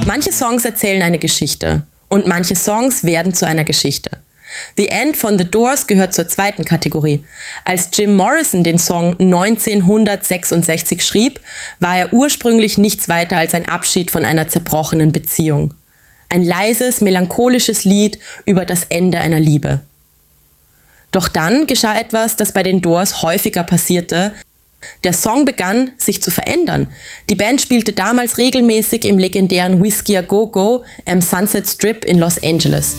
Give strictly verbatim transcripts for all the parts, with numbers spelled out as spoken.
Manche Songs erzählen eine Geschichte und manche Songs werden zu einer Geschichte. The End von The Doors gehört zur zweiten Kategorie. Als Jim Morrison den Song neunzehnhundertsechsundsechzig schrieb, war er ursprünglich nichts weiter als ein Abschied von einer zerbrochenen Beziehung. Ein leises, melancholisches Lied über das Ende einer Liebe. Doch dann geschah etwas, das bei den Doors häufiger passierte. Der Song begann, sich zu verändern. Die Band spielte damals regelmäßig im legendären Whiskey A Go Go am Sunset Strip in Los Angeles.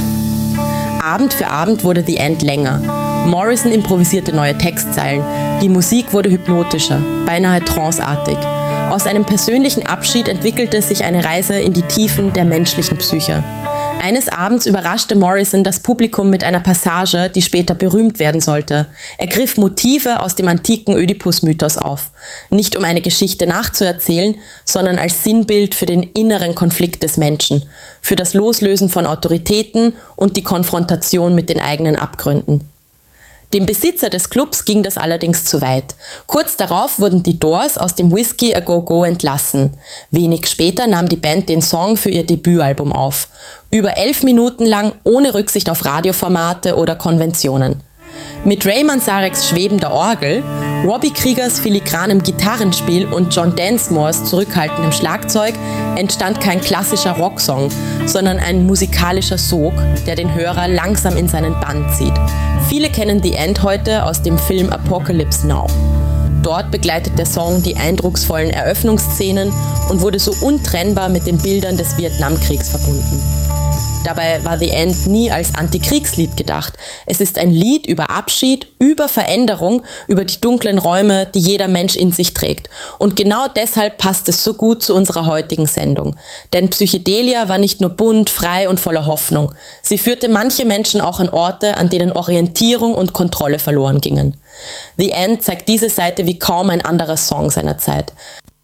Abend für Abend wurde The End länger. Morrison improvisierte neue Textzeilen. Die Musik wurde hypnotischer, beinahe tranceartig. Aus einem persönlichen Abschied entwickelte sich eine Reise in die Tiefen der menschlichen Psyche. Eines Abends überraschte Morrison das Publikum mit einer Passage, die später berühmt werden sollte. Er griff Motive aus dem antiken Ödipus-Mythos auf. Nicht um eine Geschichte nachzuerzählen, sondern als Sinnbild für den inneren Konflikt des Menschen, für das Loslösen von Autoritäten und die Konfrontation mit den eigenen Abgründen. Dem Besitzer des Clubs ging das allerdings zu weit. Kurz darauf wurden die Doors aus dem Whiskey A Go Go entlassen. Wenig später nahm die Band den Song für ihr Debütalbum auf. Über elf Minuten lang, ohne Rücksicht auf Radioformate oder Konventionen. Mit Ray Manzareks schwebender Orgel, Robbie Kriegers filigranem Gitarrenspiel und John Densmores zurückhaltendem Schlagzeug entstand kein klassischer Rocksong, sondern ein musikalischer Sog, der den Hörer langsam in seinen Bann zieht. Viele kennen The End heute aus dem Film Apocalypse Now. Dort begleitet der Song die eindrucksvollen Eröffnungsszenen und wurde so untrennbar mit den Bildern des Vietnamkriegs verbunden. Dabei war The End nie als Antikriegslied gedacht. Es ist ein Lied über Abschied, über Veränderung, über die dunklen Räume, die jeder Mensch in sich trägt. Und genau deshalb passt es so gut zu unserer heutigen Sendung. Denn Psychedelia war nicht nur bunt, frei und voller Hoffnung. Sie führte manche Menschen auch an Orte, an denen Orientierung und Kontrolle verloren gingen. The End zeigt diese Seite wie kaum ein anderer Song seiner Zeit.